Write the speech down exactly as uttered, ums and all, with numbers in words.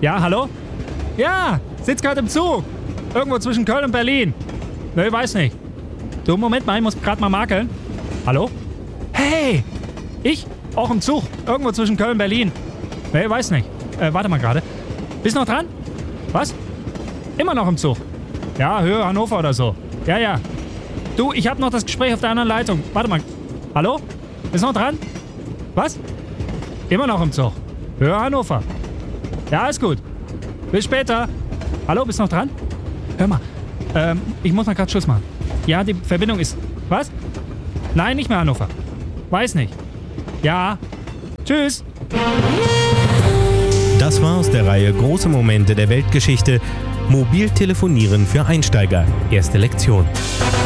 Ja, hallo? Ja, sitzt gerade im Zug. Irgendwo zwischen Köln und Berlin. Ne, weiß nicht. Du, Moment mal, ich muss gerade mal makeln. Hallo? Hey! Ich? Auch im Zug. Irgendwo zwischen Köln und Berlin. Ne, weiß nicht. Äh, warte mal gerade. Bist noch dran? Was? Immer noch im Zug? Ja, Höhe Hannover oder so. Ja, ja. Du, ich habe noch das Gespräch auf der anderen Leitung. Warte mal. Hallo? Bist noch dran? Was? Immer noch im Zug. Höhe Hannover. Ja, ist gut. Bis später. Hallo, bist noch dran? Hör mal. Ähm, ich muss mal gerade Schluss machen. Ja, die Verbindung ist... Was? Nein, nicht mehr Hannover. Weiß nicht. Ja. Tschüss. Das war aus der Reihe Große Momente der Weltgeschichte. Mobiltelefonieren für Einsteiger. Erste Lektion.